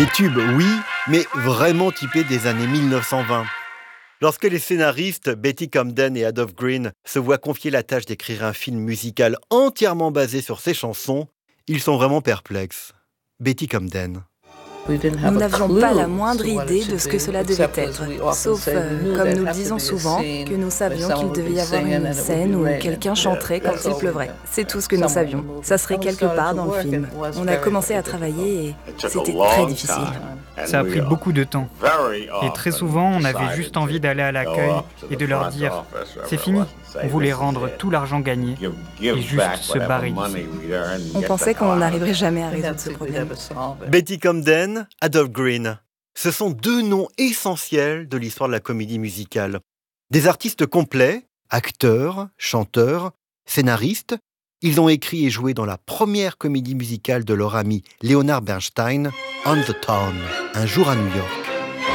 Des tubes, oui, mais vraiment typés des années 1920. Lorsque les scénaristes Betty Comden et Adolph Green se voient confier la tâche d'écrire un film musical entièrement basé sur ces chansons, ils sont vraiment perplexes. Betty Comden. Nous n'avions pas la moindre idée de ce que cela devait être, sauf, comme nous le disons souvent, que nous savions qu'il devait y avoir une scène où quelqu'un chanterait quand il pleuvrait. C'est tout ce que nous savions. Ça serait quelque part dans le film. On a commencé à travailler et c'était très difficile. Ça a pris beaucoup de temps. Et très souvent, on avait juste envie d'aller à l'accueil et de leur dire « C'est fini ». On voulait rendre tout l'argent gagné et juste se barrer d'ici. On pensait qu'on n'arriverait jamais à résoudre ce problème. Betty Comden, Adolph Green. Ce sont deux noms essentiels de l'histoire de la comédie musicale. Des artistes complets, acteurs, chanteurs, scénaristes. Ils ont écrit et joué dans la première comédie musicale de leur ami Leonard Bernstein, On the Town, un jour à New York.